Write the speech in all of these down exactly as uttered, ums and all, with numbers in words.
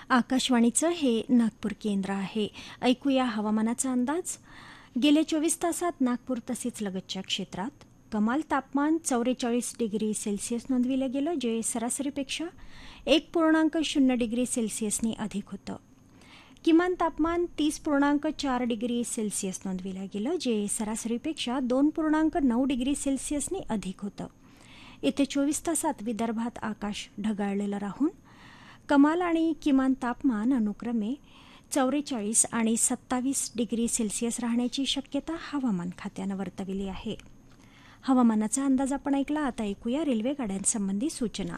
आकाशवाणीचं हे नागपूर केंद्र आहे. ऐकूया हवामानाचा अंदाज. गेल्या चोवीस तासात नागपूर तसेच लगतच्या क्षेत्रात कमाल तापमान चौवेचाळीस डिग्री सेल्सिअस नोंदविलं गेलं, जे सरासरीपेक्षा एक पूर्णांक शून्य डिग्री सेल्सिअसनी अधिक होतं. किमान तापमान तीस पूर्णांक चार डिग्री सेल्सिअस नोंदविलं गेलं, जे सरासरीपेक्षा दोन पूर्णांक नऊ डिग्री सेल्सिअसनी अधिक होतं. येत्या चोवीस तासात विदर्भात आकाश ढगाळलेलं राहून कमाल आणि किमान तापमान अनुक्रमे चौवेचाळीस आणि सत्तावीस डिग्री सेल्सिअस राहण्याची शक्यता हवामान खात्यानं वर्तविली आहे. हवामानाचा अंदाज आपण ऐकला. आता ऐकूया रेल्वे गाड्यांसंबंधी सूचना.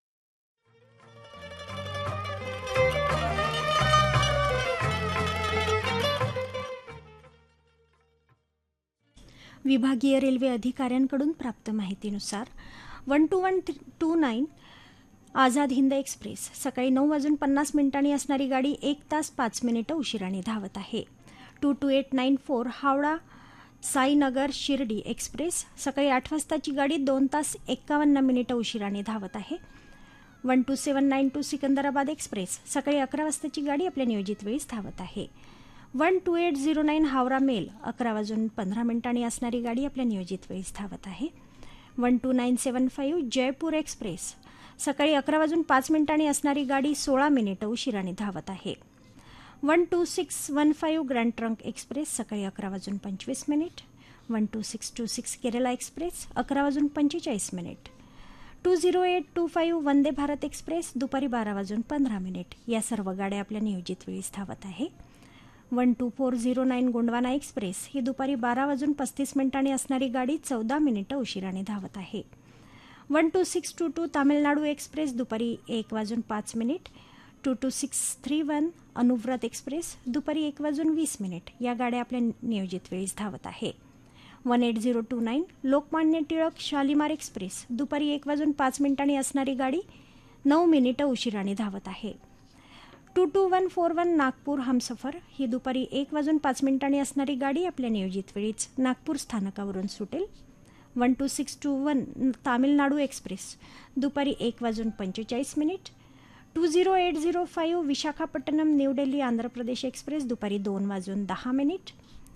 विभागीय रेल्वे अधिकाऱ्यांकडून प्राप्त माहितीनुसार one two one two nine Azad Hind express सकाळी नऊ वाजून पन्नास मिनिटांनी असणारी गाडी एक तास पाच मिनिटं उशिराने धावत आहे. To to eight nine four Howrah Sainagar Shirdi express सकाळी आठ वाजताची गाडी दोन तास एक्कावन्न मिनिटं उशिराने धावत आहे. One two seven nine to Secunderabad express सकाळी अकरा वाजताची गाडी आपल्या नियोजित वेळीच धावत आहे. One two eight zero nine Howrah mail अकरा वाजून पंधरा मिनिटांनी असणारी गाडी आपल्या नियोजित वेळीच धावत आहे. वन टू नाईन सेवन फाईव्ह जयपूर एक्सप्रेस सकाळी अकरा वाजून पाच मिनिटांनी असणारी गाडी सोळा मिनिटं उशिराने धावत आहे. One two six one five grand trunk express सकाळी अकरा वाजून पंचवीस minute. One two six to six Kerala express अकरा वाजून पंचेचाळीस minute. To zero eight to five Vande Bharat express दुपारी बारा वाजून पंधरा मिनिट. या सर्व गाड्या आपल्या नियोजित वेळीच धावत आहे. One two four zero nine Gondwana express ही दुपारी बारा वाजून पस्तीस मिनिटांनी असणारी गाडी चौदा मिनिटं उशिराने धावत आहे. One two six to to Tamil Nadu express दुपारी एक वाजून पाच minute. To to six three one Anuvrat express दुपारी एक वाजून वीस मिनिट. या गाड्या आपल्या नियोजित वेळीच धावत आहे. One eight zero to nine Lokmanya Tilak Shalimar express दुपारी एक वाजून पाच मिनिटांनी असणारी गाडी नऊ मिनिटं उशिराने धावत आहे. To to one four one Nagpur Humsafar ही दुपारी एक वाजून पाच मिनिटांनी असणारी गाडी आपल्या नियोजित वेळीच नागपूर स्थानकावरून सुटेल. One two six to one Tamil Nadu express दुपारी एक वाजून पंचेचाळीस minute. To zero eight zero five Visakhapatnam new Delhi Andhra Pradesh express दुपारी दोन वाजून दहा मिनिट.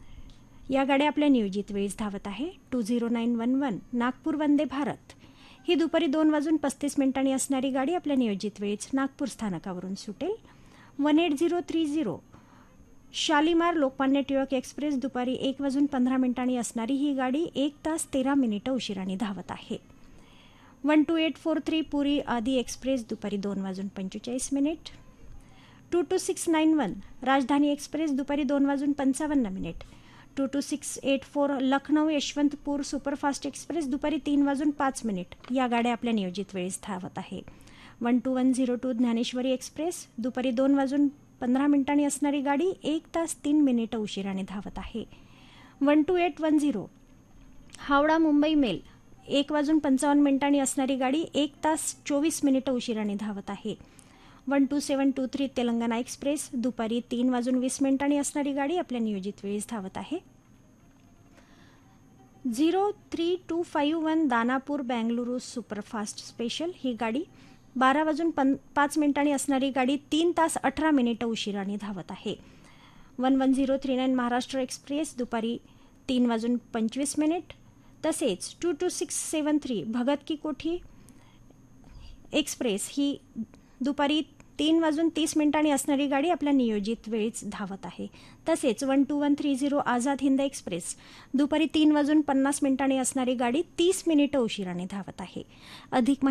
या गाड्या आपल्या नियोजित वेळीच धावत आहे. To zero nine one one Nagpur Vande Bharat ही दुपारी दोन वाजून पस्तीस मिनिटांनी असणारी गाडी आपल्या नियोजित वेळीच नागपूर स्थानकावरून सुटेल. One eight zero three zero Shalimar Lokmanya Tilak express दुपारी एक वाजून पंधरा मिनिटांनी असणारी ही गाडी एक तास तेरा मिनिटं उशिराने धावत आहे. One two eight four three पुरी आदी एक्सप्रेस दुपारी दोन वाजून पंचेचाळीस minute. To to six nine one राजधानी एक्सप्रेस दुपारी दोन वाजून पंचावन्न minute. To to six eight four Lucknow Yesvantpur superfast express दुपारी तीन वाजून पाच मिनिट. या गाड्या आपल्या नियोजित वेळेस धावत आहे. One two one zero to Dnyaneshwari express दुपारी दोन वाजून पंधरा मिनिटांनी असणारी गाडी एक तास तीन मिनिटं उशिराने धावत आहे. One two eight one zero Howrah Mumbai mail एक वाजून पंचावन्न मिनिटांनी असणारी गाडी एक तास चोवीस मिनिटं उशिराने धावत आहे. One two seven to three Telangana express दुपारी तीन वाजून वीस मिनिटांनी असणारी गाडी आपल्या नियोजित वेळीच धावत आहे. Zero three to five one Danapur Bengaluru superfast special ही गाडी बारा वाजून पन पाच मिनिटांनी असणारी गाडी तीन तास अठरा मिनिटं उशिराने धावत आहे. One one zero three nine Maharashtra express दुपारी तीन वाजून पंचवीस मिनिट. तसेच to to six seven three Bhagat की कोठी एक्सप्रेस ही दुपारी तीन वाजून तीस मिनिटांनी असणारी गाडी आपल्या नियोजित वेळीच धावत आहे. तसेच one two one three zero Azad Hind express दुपारी तीन वाजून पन्नास मिनिटांनी असणारी गाडी तीस मिनिटं उशिराने धावत आहे. अधिक